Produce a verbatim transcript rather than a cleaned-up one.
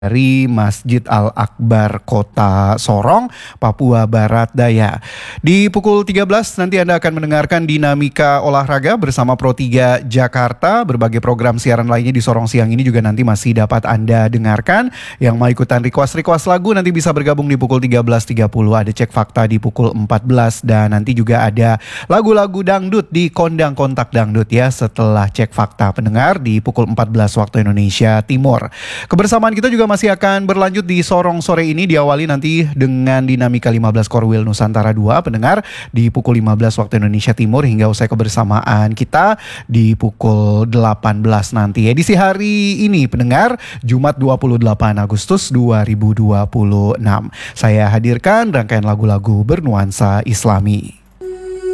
Dari Masjid Al-Akbar Kota Sorong, Papua Barat Daya. Di pukul tiga belas nanti Anda akan mendengarkan dinamika olahraga bersama Pro tiga Jakarta. Berbagai program siaran lainnya di Sorong siang ini juga nanti masih dapat Anda dengarkan. Yang mau ikutan request-request lagu nanti bisa bergabung di pukul tiga belas tiga puluh. Ada cek fakta di pukul empat belas dan nanti juga ada lagu-lagu dangdut di Kondang Kontak Dangdut ya setelah cek fakta pendengar di pukul empat belas waktu Indonesia Timur. Kebersamaan kita juga masih akan berlanjut di Sorong sore ini, diawali nanti dengan dinamika lima belas Korwil Nusantara dua pendengar di pukul lima belas waktu Indonesia Timur hingga usai kebersamaan kita di pukul delapan belas nanti. Edisi hari ini pendengar Jumat dua puluh delapan Agustus dua ribu dua puluh enam. Saya hadirkan rangkaian lagu-lagu bernuansa Islami.